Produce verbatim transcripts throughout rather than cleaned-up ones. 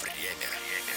Время.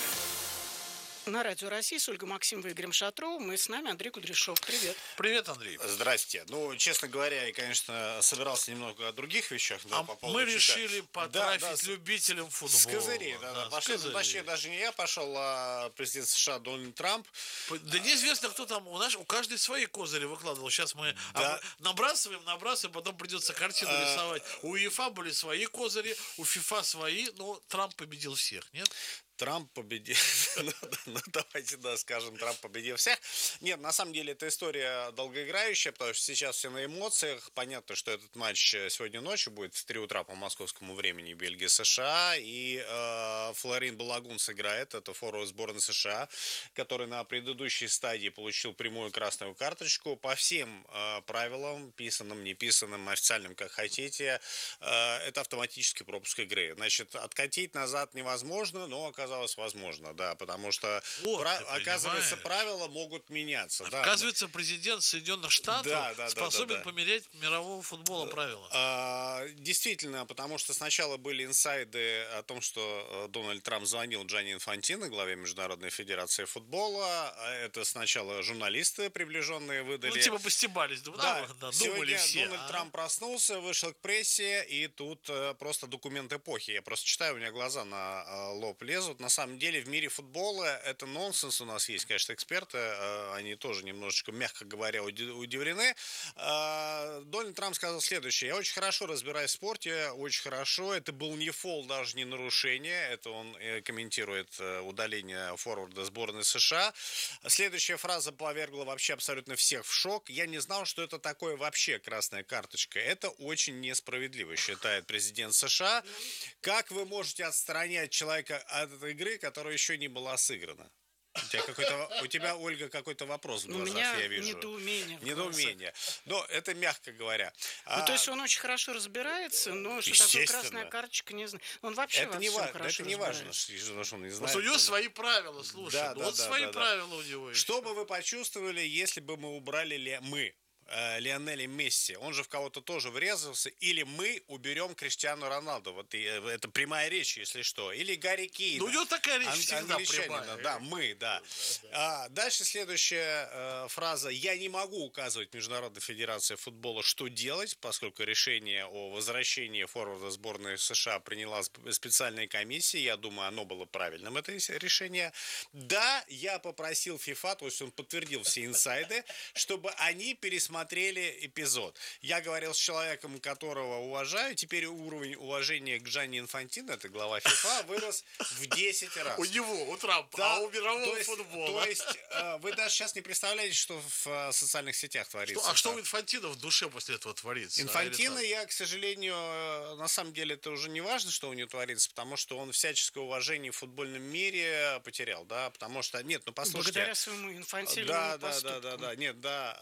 На радио России с Ольгой Максимовой и Игорем Шатровым. И с нами Андрей Кудряшов. Привет. Привет, Андрей. Здрасте. Ну, честно говоря, я, конечно, собирался немного о других вещах. Да, а по поводу мы чемпионата. решили потрафить да, да, любителям футбола. С козырей, да, да. да, Пошли, ну, точнее, даже не я пошел, а президент США Дональд Трамп. Да неизвестно, кто там. У нас у каждой свои козыри выкладывал. Сейчас мы Да. набрасываем, набрасываем, потом придется картину А... рисовать. У УЕФА были свои козыри, у ФИФА свои, но Трамп победил всех, нет? Трамп победил. ну, ну, давайте, да, скажем, Трамп победил всех. Нет, на самом деле, эта история долгоиграющая, потому что сейчас все на эмоциях. Понятно, что этот матч сегодня ночью будет в три утра по московскому времени Бельгия-США. И э, Флорин Балагун сыграет. Это форвард сборной США, который на предыдущей стадии получил прямую красную карточку. По всем э, правилам, писанным, неписанным, официальным, как хотите, э, это автоматический пропуск игры. Значит, откатить назад невозможно, но оказалось возможно, да, потому что, вот, пра- оказывается, правила могут меняться. Оказывается, да. президент Соединенных Штатов да, да, способен да, да, да. померять мирового футбола правила. А, действительно, потому что сначала были инсайды о том, что Дональд Трамп звонил Джанни Инфантино, главе Международной Федерации футбола. Это сначала журналисты, приближенные, выдали. Ну, типа постебались, да, да, да, сегодня думали все. Дональд а? Трамп проснулся, вышел к прессе, и тут просто документ эпохи. Я просто читаю, у меня глаза на лоб лезут. На самом деле в мире футбола это нонсенс. У нас есть, конечно, эксперты, они тоже немножечко, мягко говоря, удивлены. Дональд Трамп сказал следующее: я очень хорошо разбираюсь в спорте, очень хорошо. Это был не фол, даже не нарушение. Это он комментирует удаление форварда сборной США. Следующая фраза повергла вообще абсолютно всех в шок. Я не знал, что это такое вообще красная карточка. Это очень несправедливо, считает президент США. Как вы можете отстранять человека от этой игры, которая еще не была сыграна? У тебя, какой-то, у тебя, Ольга, какой-то вопрос в глазах, у меня я вижу. недоумение. Недоумение. Но это мягко говоря. Ну, а... то есть он очень хорошо разбирается, но что такое красная карточка, не знаю. Он вообще это во не всем важно, хорошо это не важно, разбирается. что он не знает. Вот у него свои правила, слушай. Да, ну, да, вот да, свои да, правила да. у него. Что бы вы почувствовали, если бы мы убрали ли мы Лионеля Месси? Он же в кого-то тоже врезался. Или мы уберем Криштиану Роналду. Вот и, это прямая речь, если что. Или Гарри Кейна. Ну, у него такая речь ан- всегда прямая. Да, мы, да. А дальше следующая э, фраза. Я не могу указывать Международной Федерации футбола, что делать, поскольку решение о возвращении форварда сборной США приняла специальная комиссия. Я думаю, оно было правильным, это решение. Да, я попросил ФИФА, то есть он подтвердил все инсайды, чтобы они пересмотрели смотрели эпизод. Я говорил с человеком, которого уважаю. Теперь уровень уважения к Джанни Инфантино, это глава ФИФА, вырос в десять раз. У него, у Трампа, да, а у мирового то есть, футбола. То есть вы даже сейчас не представляете, что в социальных сетях творится. Что, а что у Инфантино в душе после этого творится? Инфантино, а, я, к сожалению, на самом деле это уже не важно, что у него творится, потому что он всяческое уважение в футбольном мире потерял, да, потому что, нет, ну послушайте. Благодаря своему инфантильному да, поступку. Да, да, да, да, нет,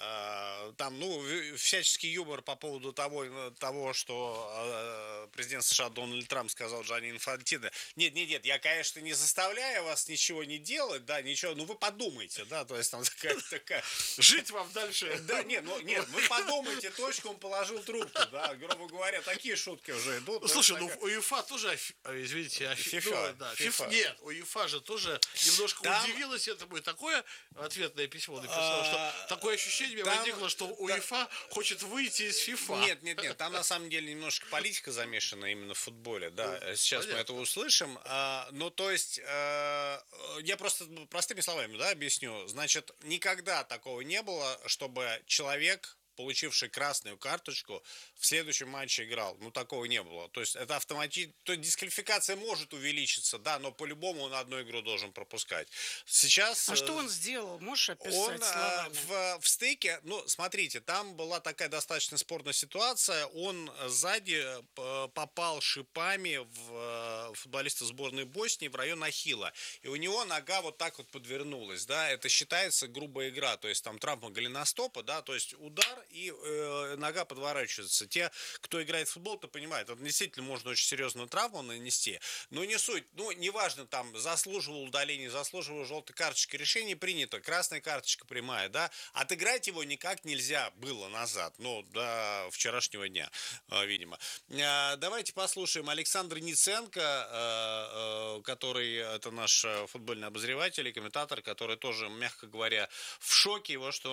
да, там, ну, всяческий юмор по поводу того, того что э, президент США Дональд Трамп сказал Джанни Инфантино. Нет, нет, нет, я, конечно, не заставляю вас ничего не делать, да, ничего, ну вы подумайте, да, то есть там такая... такая... Жить вам дальше. Да, нет, ну, нет, вы подумайте, точку, он положил трубку, да, грубо говоря, такие шутки уже идут. Ну, слушай, ну, у УЕФА тоже, извините, ФИФА, да, ФИФА. Нет, у УЕФА же тоже немножко там... удивилась этому, и такое ответное письмо написал, что такое ощущение там... возникло, что УЕФА хочет выйти из ФИФА. Нет, нет, нет, там на самом деле немножко политика замешана именно в футболе, да, ну, сейчас понятно. Мы это услышим, а, ну, то есть, а, я просто простыми словами, да, объясню, значит, никогда такого не было, чтобы человек, получивший красную карточку, в следующем матче играл. Ну, такого не было. То есть, это автоматически... То есть, дисквалификация может увеличиться, да, но по-любому он одну игру должен пропускать. Сейчас... А что он сделал? Можешь описать он, словами? В, в стыке, ну, смотрите, там была такая достаточно спорная ситуация. Он сзади попал шипами в футболиста сборной Боснии в район ахилла. И у него нога вот так вот подвернулась, да. Это считается грубая игра. То есть, там травма голеностопа, да, то есть, удар и э, нога подворачивается. Те, кто играет в футбол, то понимают, это действительно можно очень серьезную травму нанести, но не суть, ну, неважно, там, заслуживал удаления, не заслуживал желтой карточки, решение принято, красная карточка прямая, да, отыграть его никак нельзя было назад, ну, до вчерашнего дня, видимо. Давайте послушаем Александра Ниценко, который, это наш футбольный обозреватель и комментатор, который тоже, мягко говоря, в шоке его, что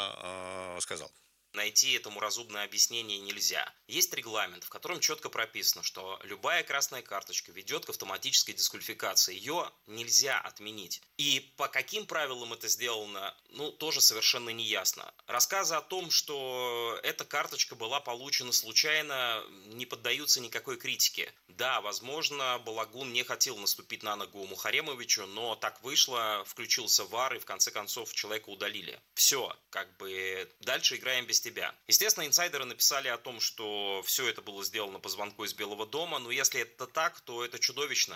он сказал. Найти этому разумное объяснение нельзя. Есть регламент, в котором четко прописано, что любая красная карточка ведет к автоматической дисквалификации. Ее нельзя отменить. И по каким правилам это сделано, ну, тоже совершенно не ясно. Рассказы о том, что эта карточка была получена случайно, не поддаются никакой критике. Да, возможно, Балагун не хотел наступить на ногу Мухаремовичу, но так вышло, включился ВАР, и в конце концов человека удалили. Все, как бы дальше играем без тебя. Естественно, инсайдеры написали о том, что все это было сделано по звонку из Белого дома, но если это так, то это чудовищно,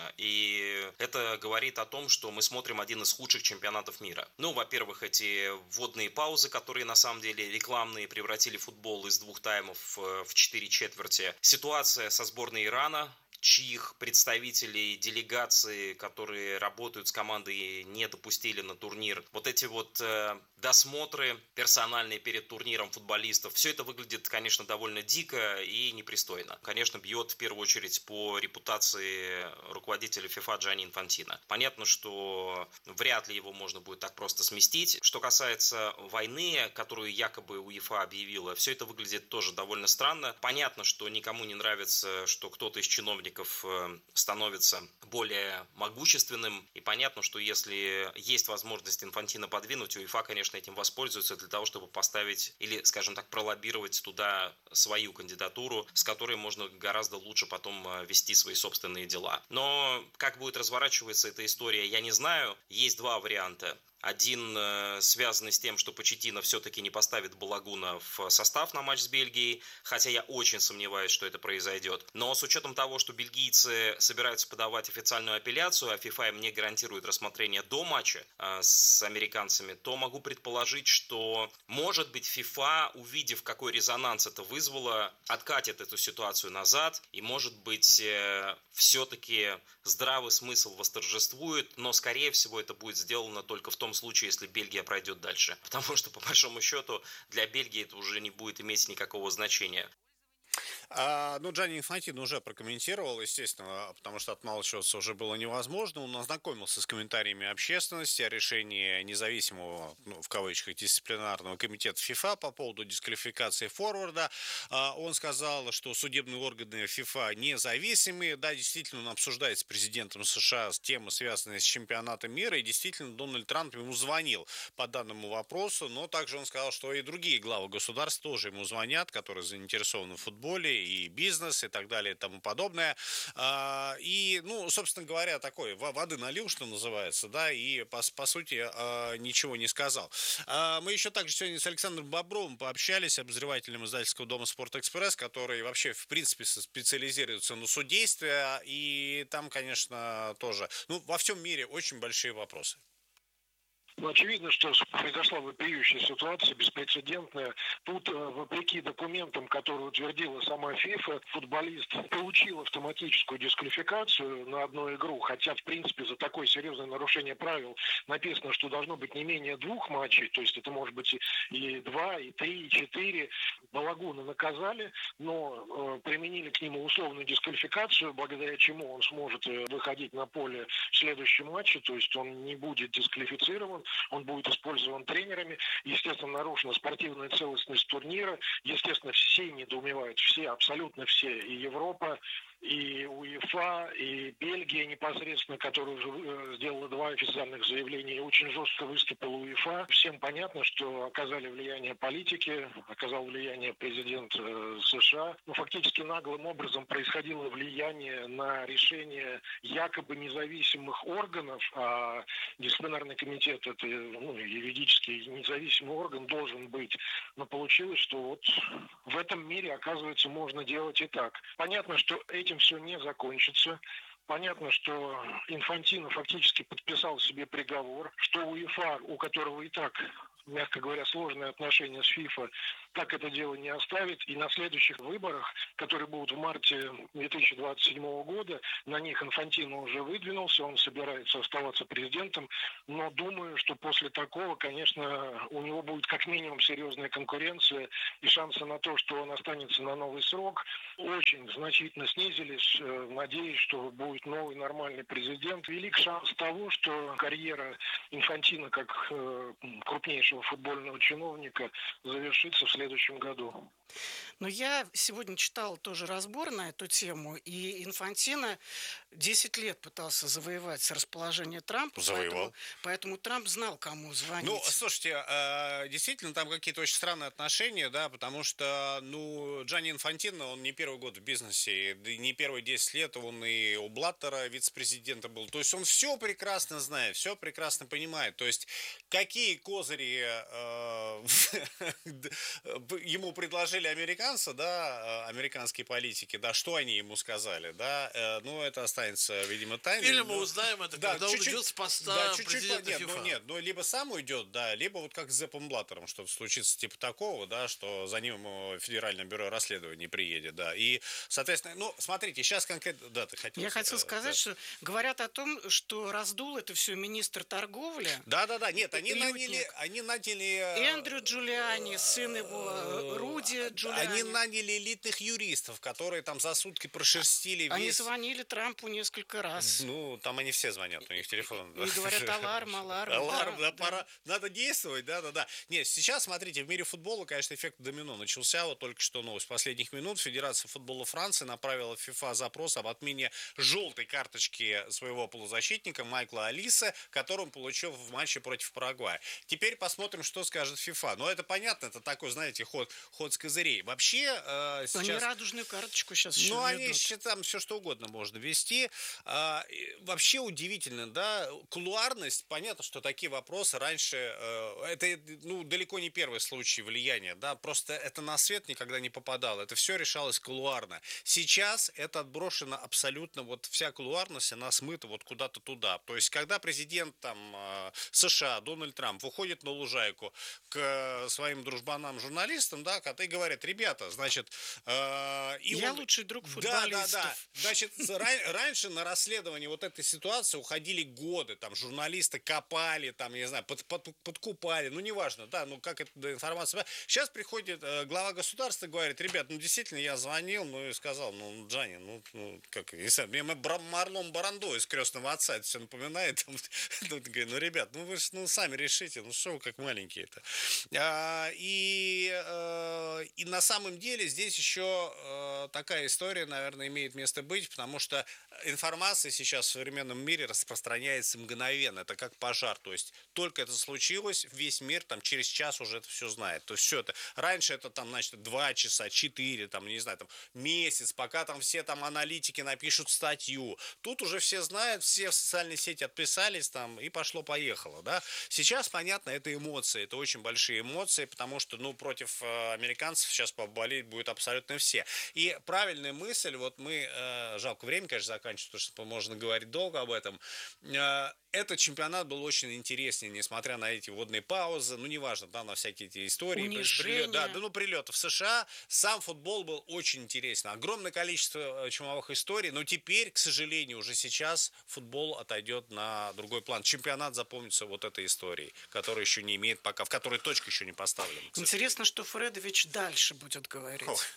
и это говорит о том, что мы смотрим один из худших чемпионатов мира. Ну, во-первых, эти вводные паузы, которые на самом деле рекламные, превратили футбол из двух таймов в четыре четверти. Ситуация со сборной Ирана, чьих представителей делегации, которые работают с командой, не допустили на турнир. Вот эти вот э, досмотры персональные перед турниром футболистов, все это выглядит, конечно, довольно дико и непристойно. Конечно, бьет в первую очередь по репутации руководителя ФИФА Джанни Инфантино. Понятно, что вряд ли его можно будет так просто сместить. Что касается войны, которую якобы УЕФА объявила, все это выглядит тоже довольно странно. Понятно, что никому не нравится, что кто-то из чиновников становится более могущественным. И понятно, что если есть возможность Инфантино подвинуть, УЕФА, конечно, этим воспользуется для того, чтобы поставить или, скажем так, пролоббировать туда свою кандидатуру, с которой можно гораздо лучше потом вести свои собственные дела. Но как будет разворачиваться эта история, я не знаю. Есть два варианта. Один э, связанный с тем, что Почеттино все-таки не поставит Балагуна в состав на матч с Бельгией, хотя я очень сомневаюсь, что это произойдет. Но с учетом того, что бельгийцы собираются подавать официальную апелляцию, а ФИФА им не гарантирует рассмотрение до матча э, с американцами, то могу предположить, что, может быть, ФИФА, увидев, какой резонанс это вызвало, откатит эту ситуацию назад, и, может быть, э, все-таки здравый смысл восторжествует, но, скорее всего, это будет сделано только в том случае, если Бельгия пройдет дальше. Потому что, по большому счету, для Бельгии это уже не будет иметь никакого значения. А, ну, Джанни Инфантино уже прокомментировал, естественно, потому что отмалчиваться уже было невозможно. Он ознакомился с комментариями общественности о решении независимого, ну, в кавычках, дисциплинарного комитета ФИФА по поводу дисквалификации форварда. А, он сказал, что судебные органы ФИФА независимые. Да, действительно, он обсуждает с президентом США темы, связанные с чемпионатом мира, и действительно Дональд Трамп ему звонил по данному вопросу, но также он сказал, что и другие главы государств тоже ему звонят, которые заинтересованы в футболе, и бизнес, и так далее, и тому подобное. И, ну, собственно говоря, такой воды налил, что называется, да, и, по, по сути, ничего не сказал. Мы еще также сегодня с Александром Бобровым пообщались, обозревателем издательского дома «Спортэкспресс», который вообще, в принципе, специализируется на судействе, и там, конечно, тоже, ну, во всем мире очень большие вопросы. Ну, очевидно, что произошла вопиющая ситуация, беспрецедентная. Тут, вопреки документам, которые утвердила сама ФИФА, футболист получил автоматическую дисквалификацию на одну игру, хотя, в принципе, за такое серьезное нарушение правил написано, что должно быть не менее двух матчей, то есть это может быть и два, и три, и четыре. Балагуна наказали, но э, применили к нему условную дисквалификацию, благодаря чему он сможет выходить на поле в следующем матче, то есть он не будет дисквалифицирован. Он будет использован тренерами. Естественно, нарушена спортивная целостность турнира. Естественно, все недоумевают. Все, абсолютно все. И Европа, и УЕФА, и Бельгия непосредственно, которая уже сделала два официальных заявления и очень жестко выступила УЕФА. Всем понятно, что оказали влияние политики, оказал влияние президент США. Но фактически наглым образом происходило влияние на решение якобы независимых органов, а дисциплинарный комитет — это, ну, юридически независимый орган должен быть. Но получилось, что вот в этом мире, оказывается, можно делать и так. Понятно, что этим все не закончится. Понятно, что Инфантино фактически подписал себе приговор, что УЕФА, у которого и так, мягко говоря, сложные отношения с ФИФА, так это дело не оставит. И на следующих выборах, которые будут в марте две тысячи двадцать седьмого года, на них Инфантино уже выдвинулся, он собирается оставаться президентом, но думаю, что после такого, конечно, у него будет как минимум серьезная конкуренция, и шансы на то, что он останется на новый срок, очень значительно снизились. Надеюсь, что будет новый нормальный президент. Велик шанс того, что карьера Инфантино как э, крупнейшего футбольного чиновника завершится в следующем году. Но я сегодня читал тоже разбор на эту тему, и Инфантино десять лет пытался завоевать расположение Трампа. Завоевал. Поэтому, поэтому Трамп знал, кому звонить. Ну, слушайте, действительно, там какие-то очень странные отношения, да, потому что, ну, Джанни Инфантино, он не первый год в бизнесе, не первые десять лет, он и у Блаттера вице-президента был. То есть он все прекрасно знает, все прекрасно понимает. То есть какие козыри э, ему предложили американцы, да, американские политики, да, что они ему сказали, да, э, ну, это останется, видимо, тайной. Или но... мы узнаем это, да, когда чуть-чуть, он идет с поста да, чуть-чуть, президента нет, ФИФА. ну, нет, ну, либо сам уйдет, да, либо вот как с Зеппом Блаттером, что случится типа такого, да, что за ним Федеральное бюро расследований приедет, да, и, соответственно, ну, смотрите, сейчас конкретно, да, ты хотел... Я хотел сказать, да. что говорят о том, что раздул это все министр торговли. Да-да-да, нет, они Лютник. наняли, они наняли... Эндрю Джулиани, сын его, Руди Джулиани. Они наняли элитных юристов, которые там за сутки прошерстили весь... Они звонили Трампу несколько раз. Ну, там они все звонят, у них телефон. И говорят, аларм, аларм. Аларм, да, да, пора, надо действовать, да-да-да. Нет, сейчас, смотрите, в мире футбола, конечно, эффект домино начался. Вот только что новость последних минут. Федерация футбола Франции направила в ФИФА запрос об отмене желтой карточки своего полузащитника Майкла Олисе, которую он получил в матче против Парагвая. Теперь посмотрим, что скажет ФИФА. Но это понятно, это такой, знаете, ход, ход с козырей. Вообще э, сейчас... Они радужную карточку сейчас еще Ну, они ведут. еще там все что угодно можно вести. А, вообще удивительно, да, кулуарность, понятно, что такие вопросы раньше, э, это, ну, далеко не первый случай влияния, да, просто это на свет никогда не попадало, это все решалось кулуарно. Сейчас это отброшено абсолютно, вот вся кулуарность, она смыта вот куда-то туда. То есть, когда президент там э, США Дональд Трамп выходит на лужайку к своим дружбанам-журналистам, да, и говорит, ребята, значит... Э, и Я он... лучший друг футболистов. Да, да, да. Значит, раньше на расследование вот этой ситуации уходили годы, там журналисты копали, там, я не знаю, под, под, подкупали, ну, неважно, да, ну, как эта информация. Сейчас приходит э, глава государства и говорит, ребят, ну, действительно, я звонил, ну, и сказал, ну, Джанни, ну, ну как, не знаю, мне Марлон Барандо из «Крестного отца» это все напоминает, там, ну, ребят, ну, вы же, ну, сами решите, ну, что вы как маленькие-то. А, и, э, и на самом деле здесь еще э, такая история, наверное, имеет место быть, потому что информация сейчас в современном мире распространяется мгновенно. Это как пожар. То есть только это случилось, весь мир там через час уже это все знает. То есть все это. Раньше это там, значит, два часа, четыре, там, не знаю, там, месяц, пока там все там аналитики напишут статью. Тут уже все знают, все в социальные сети отписались там и пошло-поехало, да. Сейчас, понятно, это эмоции, это очень большие эмоции, потому что, ну, против э, американцев сейчас поболеть будет абсолютно все. И правильная мысль, вот мы, э, жалко, время, конечно, заканчивается, потому что можно говорить долго об этом. Э, этот чемпионат был очень интереснее, несмотря на эти водные паузы, ну, неважно, да, на всякие эти истории. Прилет, да, да, ну, прилеты в США. Сам футбол был очень интересен. Огромное количество чумовых историй, но теперь, к сожалению, уже сейчас футбол отойдет на другой план. Чемпионат запомнится вот этой историей, которая еще не имеет пока, в которой точка еще не поставлена. Интересно, что Фредович дальше будет говорить. О,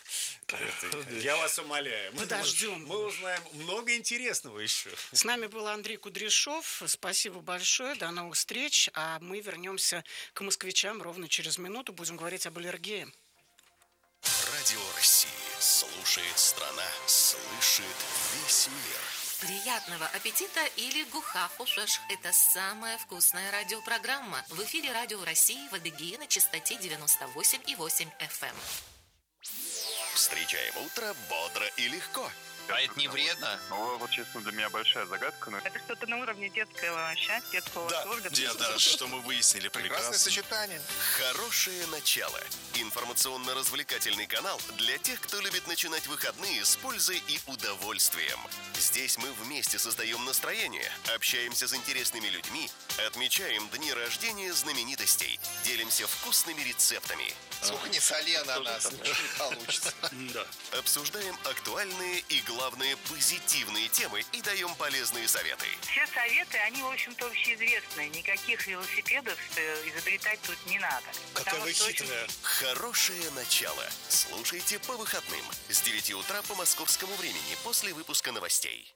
я вас умоляю. Подождем. Мы узнаем много интересного еще. С нами был Андрей Кудряшов. Спасибо большое. До новых встреч. А мы вернемся к москвичам ровно через минуту. Будем говорить об аллергии. Радио России. Слушает страна. Слышит весь мир. Приятного аппетита или гухафушеш. Это самая вкусная радиопрограмма. В эфире Радио России в Адыгее на частоте девяносто восемь и восемь эф эм. Встречаем утро бодро и легко. А это не вредно? Ну, вот, честно, для меня большая загадка. Но... Это что-то на уровне детского счастья, детского да, восторга. Да, что мы выяснили. Прекрасное сочетание. Хорошее начало. Информационно-развлекательный канал для тех, кто любит начинать выходные с пользой и удовольствием. Здесь мы вместе создаем настроение, общаемся с интересными людьми, отмечаем дни рождения знаменитостей, делимся вкусными рецептами. Сколько не соли ананас, ничего не получится. Да. Обсуждаем актуальные и, главное, позитивные темы и даем полезные советы. Все советы, они, в общем-то, общеизвестные. Никаких велосипедов изобретать тут не надо. Какая вы хитрая. Очень... Хорошее начало. Слушайте по выходным с девяти утра по московскому времени после выпуска новостей.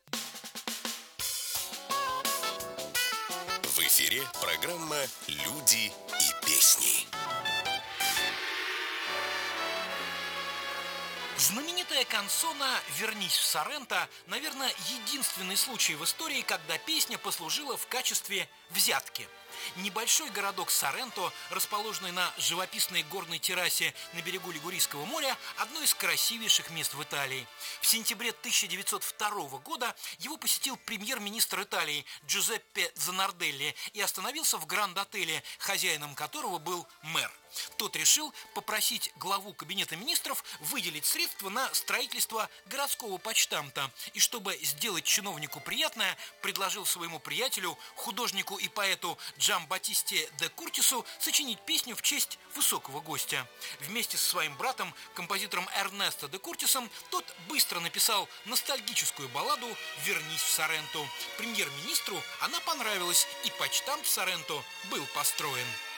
В эфире программа «Люди и песни». Знаменитая кансона «Вернись в Соренто» – наверное, единственный случай в истории, когда песня послужила в качестве взятки. Небольшой городок Соренто, расположенный на живописной горной террасе на берегу Лигурийского моря, одно из красивейших мест в Италии. В сентябре тысяча девятьсот второго года его посетил премьер-министр Италии Джузеппе Занарделли и остановился в Гранд-отеле, хозяином которого был мэр. Тот решил попросить главу кабинета министров выделить средства на строительство городского почтамта. И чтобы сделать чиновнику приятное, предложил своему приятелю, художнику и поэту Джамбаттисте де Куртису сочинить песню в честь высокого гостя. Вместе со своим братом, композитором Эрнесто де Куртисом, тот быстро написал ностальгическую балладу «Вернись в Соренто». Премьер-министру она понравилась, и почтамт в Соренто был построен.